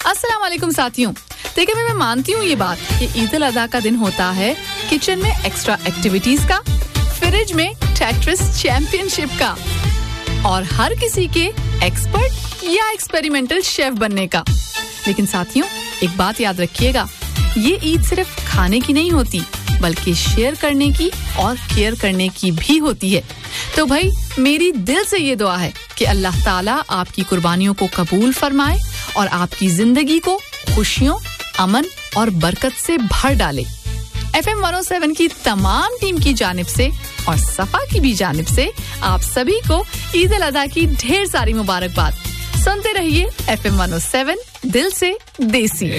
अस्सलाम वालेकुम साथियों। देखिए मैं मानती हूँ ये बात कि ईद उल अज़हा का दिन होता है किचन में एक्स्ट्रा एक्टिविटीज का, फ्रिज में टेट्रिस चैंपियनशिप का और हर किसी के एक्सपर्ट या एक्सपेरिमेंटल शेफ बनने का। लेकिन साथियों एक बात याद रखिएगा, ये ईद सिर्फ खाने की नहीं होती बल्कि शेयर करने की और केयर करने की भी होती है। तो भाई मेरी दिल से ये दुआ है कि अल्लाह ताला आपकी कुर्बानियों को कबूल फरमाए और आपकी जिंदगी को खुशियों, अमन और बरकत से भर डाले। FM 107 की तमाम टीम की जानिब से और सफा की भी जानिब से आप सभी को ईद उल अज़हा की ढेर सारी मुबारकबाद। सुनते रहिए FM 107 दिल से देसी।